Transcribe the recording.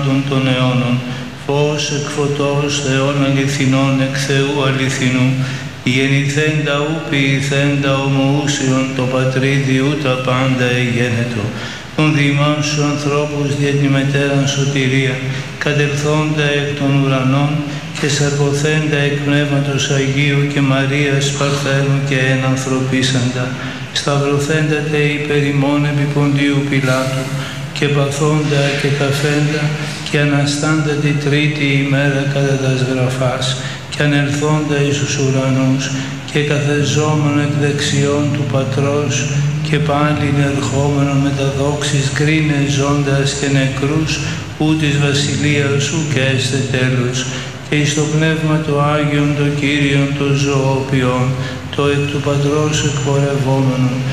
αιώνατων των αιώνων, φως εκ φωτός, Θεών αληθινών, εκ Θεού αληθινού, γεννηθέντα ου ποιηθέντα ομοούσιον, το πατρίδιου τα πάντα εγένετο, των διημάς σου ανθρώπους δια τη μετέραν σωτηρία, κατελθόντα εκ των ουρανών και σαρκωθέντα εκ Πνεύματος Αγίου και Μαρίας Παρθένου και εν ανθρωπίσαντα, σταυρωθέντα τε υπέρ ημών επί Ποντίου Πιλάτου και παθόντα και καφέντα και αναστάντα τη τρίτη ημέρα κατά τας γραφάς και ανελθόντα εις τους ουρανούς και καθεζόμενο εκ δεξιών του Πατρός και πάλι ερχόμενο με τα δόξης κρίνε ζώντας και νεκρούς ου της βασιλείας σου και έστε τέλος και εις το Πνεύμα το Άγιον το Κύριον το ζωοποιών το εκ του Πατρός εκπορευόμενο